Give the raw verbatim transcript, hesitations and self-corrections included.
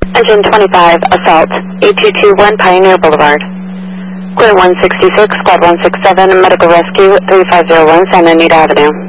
Engine twenty-five, assault, eight two two one Pioneer Boulevard. Clear one sixty-six, Squad one six seven, medical rescue, three five zero one Santa Anita Avenue.